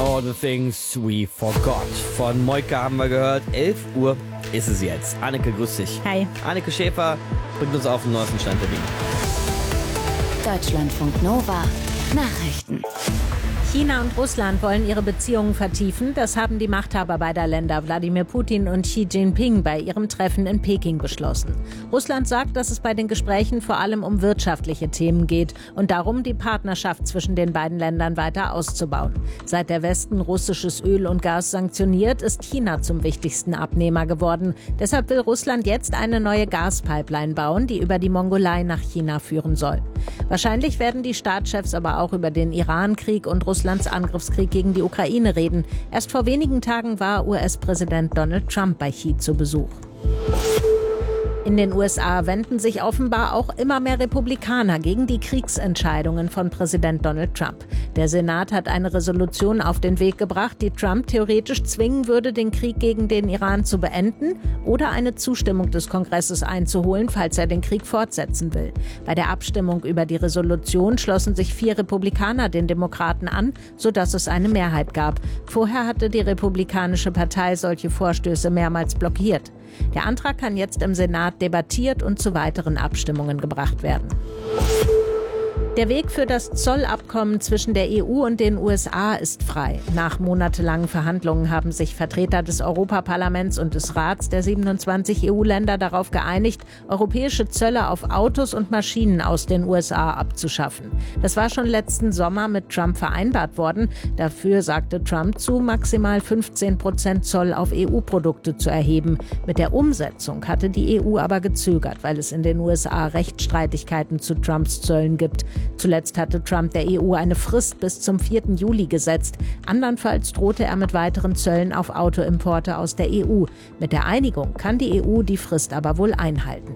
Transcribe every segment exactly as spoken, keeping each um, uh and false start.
All the Things We Forgot. Von Moika haben wir gehört. elf Uhr ist es jetzt. Anneke, grüß dich. Hi. Anneke Schäfer bringt uns auf den neuesten Stand der Dinge. Deutschlandfunk Nova. Nachrichten. China und Russland wollen ihre Beziehungen vertiefen. Das haben die Machthaber beider Länder, Wladimir Putin und Xi Jinping, bei ihrem Treffen in Peking beschlossen. Russland sagt, dass es bei den Gesprächen vor allem um wirtschaftliche Themen geht und darum, die Partnerschaft zwischen den beiden Ländern weiter auszubauen. Seit der Westen russisches Öl und Gas sanktioniert, ist China zum wichtigsten Abnehmer geworden. Deshalb will Russland jetzt eine neue Gaspipeline bauen, die über die Mongolei nach China führen soll. Wahrscheinlich werden die Staatschefs aber auch über den Iran-Krieg und Russlands Angriffskrieg gegen die Ukraine reden. Erst vor wenigen Tagen war U S-Präsident Donald Trump bei Xi zu Besuch. In den U S A wenden sich offenbar auch immer mehr Republikaner gegen die Kriegsentscheidungen von Präsident Donald Trump. Der Senat hat eine Resolution auf den Weg gebracht, die Trump theoretisch zwingen würde, den Krieg gegen den Iran zu beenden oder eine Zustimmung des Kongresses einzuholen, falls er den Krieg fortsetzen will. Bei der Abstimmung über die Resolution schlossen sich vier Republikaner den Demokraten an, sodass es eine Mehrheit gab. Vorher hatte die Republikanische Partei solche Vorstöße mehrmals blockiert. Der Antrag kann jetzt im Senat debattiert und zu weiteren Abstimmungen gebracht werden. Der Weg für das Zollabkommen zwischen der E U und den U S A ist frei. Nach monatelangen Verhandlungen haben sich Vertreter des Europaparlaments und des Rats der siebenundzwanzig E U-Länder darauf geeinigt, europäische Zölle auf Autos und Maschinen aus den U S A abzuschaffen. Das war schon letzten Sommer mit Trump vereinbart worden. Dafür sagte Trump zu, maximal fünfzehn Prozent Zoll auf E U-Produkte zu erheben. Mit der Umsetzung hatte die E U aber gezögert, weil es in den U S A Rechtsstreitigkeiten zu Trumps Zöllen gibt. Zuletzt hatte Trump der E U eine Frist bis zum vierten Juli gesetzt. Andernfalls drohte er mit weiteren Zöllen auf Autoimporte aus der E U. Mit der Einigung kann die E U die Frist aber wohl einhalten.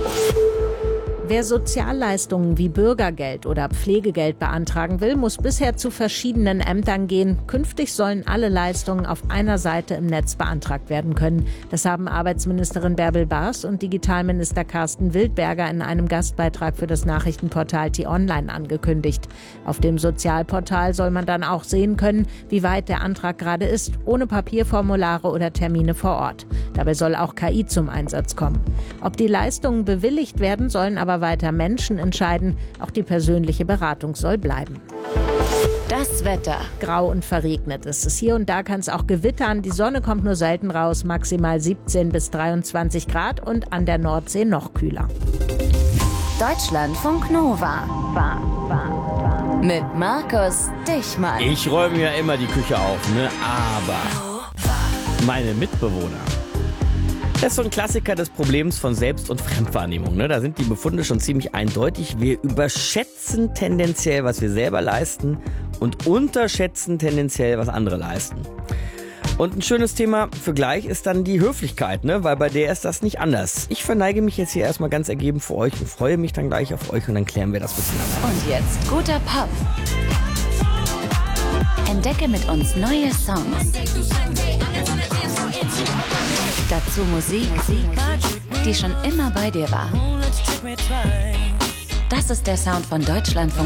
Wer Sozialleistungen wie Bürgergeld oder Pflegegeld beantragen will, muss bisher zu verschiedenen Ämtern gehen. Künftig sollen alle Leistungen auf einer Seite im Netz beantragt werden können. Das haben Arbeitsministerin Bärbel Baas und Digitalminister Carsten Wildberger in einem Gastbeitrag für das Nachrichtenportal T-Online angekündigt. Auf dem Sozialportal soll man dann auch sehen können, wie weit der Antrag gerade ist, ohne Papierformulare oder Termine vor Ort. Dabei soll auch K I zum Einsatz kommen. Ob die Leistungen bewilligt werden, sollen aber weiter Menschen entscheiden. Auch die persönliche Beratung soll bleiben. Das Wetter. Grau und verregnet ist es. Hier und da kann es auch gewittern. Die Sonne kommt nur selten raus. Maximal siebzehn bis dreiundzwanzig Grad und an der Nordsee noch kühler. Deutschlandfunk Nova. Mit Markus Dichmann. Ich räume ja immer die Küche auf, ne? Aber meine Mitbewohner. Das ist so ein Klassiker des Problems von Selbst- und Fremdwahrnehmung. Ne? Da sind die Befunde schon ziemlich eindeutig. Wir überschätzen tendenziell, was wir selber leisten und unterschätzen tendenziell, was andere leisten. Und ein schönes Thema für gleich ist dann die Höflichkeit, ne? Weil bei der ist das nicht anders. Ich verneige mich jetzt hier erstmal ganz ergeben für euch und freue mich dann gleich auf euch und dann klären wir das miteinander. Und jetzt guter Pop. Entdecke mit uns neue Songs. Dazu Musik, die schon immer bei dir war. Das ist der Sound von Deutschlandfunk